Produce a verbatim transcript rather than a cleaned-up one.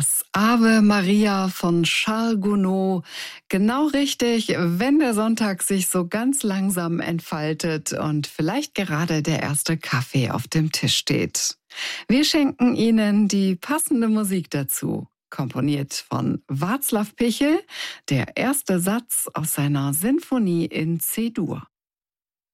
Das Ave Maria von Charles Gounod. Genau richtig, wenn der Sonntag sich so ganz langsam entfaltet und vielleicht gerade der erste Kaffee auf dem Tisch steht. Wir schenken Ihnen die passende Musik dazu. Komponiert von Václav Pichel, der erste Satz aus seiner Sinfonie in C-Dur.